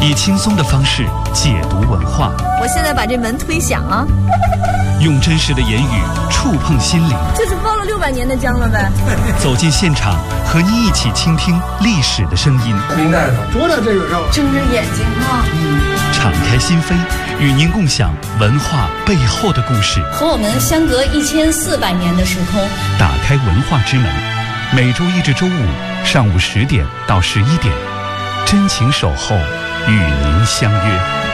以轻松的方式解读文化。 我现在把这门推响啊！ 用真实的言语触碰心灵。 这是包了600年的姜了呗？ 走进现场，和你一起倾听历史的声音。 明白了，多大这个肉？ 睁着眼睛啊！ 敞开心扉，与您共享文化背后的故事。 和我们相隔1400年的时空， 打开文化之门。每周一至周五上午10点到11点，真情守候，与您相约。